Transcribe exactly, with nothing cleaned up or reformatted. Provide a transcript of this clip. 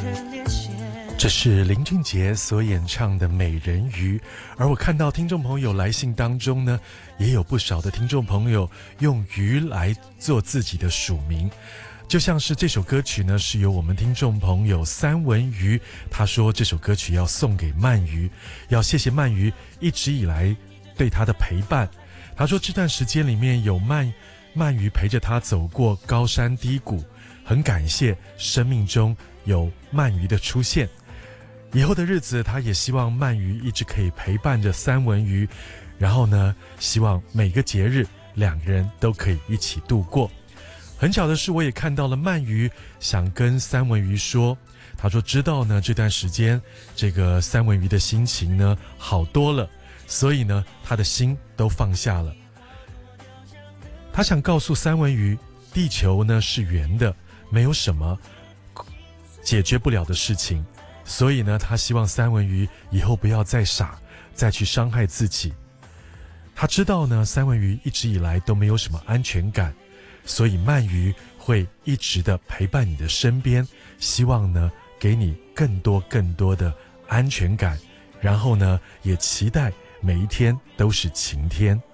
这是林俊杰所演唱的《美人鱼》，而我看到听众朋友来信当中呢，也有不少的听众朋友用鱼来做自己的署名，就像是这首歌曲呢，是由我们听众朋友三文鱼，他说这首歌曲要送给鳗鱼，要谢谢鳗鱼一直以来对他的陪伴。他说这段时间里面有鳗鳗鱼陪着他走过高山低谷，很感谢生命中有鳗鱼的出现。以后的日子他也希望鳗鱼一直可以陪伴着三文鱼，然后呢希望每个节日两个人都可以一起度过。很巧的是，我也看到了鳗鱼想跟三文鱼说，他说知道呢这段时间这个三文鱼的心情呢好多了，所以呢他的心都放下了。他想告诉三文鱼，地球呢是圆的，没有什么解决不了的事情，所以呢他希望三文鱼以后不要再傻，再去伤害自己。他知道呢三文鱼一直以来都没有什么安全感，所以鳗鱼会一直的陪伴你的身边，希望呢给你更多更多的安全感，然后呢也期待每一天都是晴天。